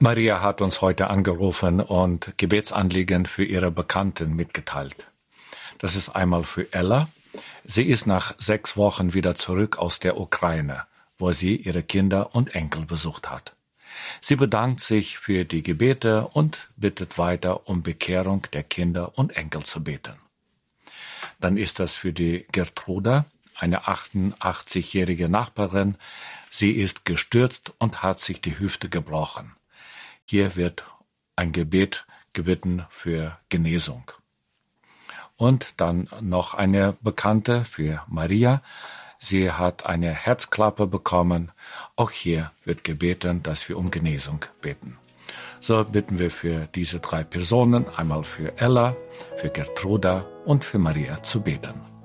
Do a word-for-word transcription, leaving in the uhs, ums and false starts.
Maria hat uns heute angerufen und Gebetsanliegen für ihre Bekannten mitgeteilt. Das ist einmal für Ella. Sie ist nach sechs Wochen wieder zurück aus der Ukraine, wo sie ihre Kinder und Enkel besucht hat. Sie bedankt sich für die Gebete und bittet weiter um Bekehrung der Kinder und Enkel zu beten. Dann ist das für die Gertruda, eine achtundachtzigjährige Nachbarin. Sie ist gestürzt und hat sich die Hüfte gebrochen. Hier wird ein Gebet gebeten für Genesung. Und dann noch eine Bekannte für Maria. Sie hat eine Herzklappe bekommen. Auch hier wird gebeten, dass wir um Genesung beten. So bitten wir für diese drei Personen, einmal für Ella, für Gertruda und für Maria zu beten.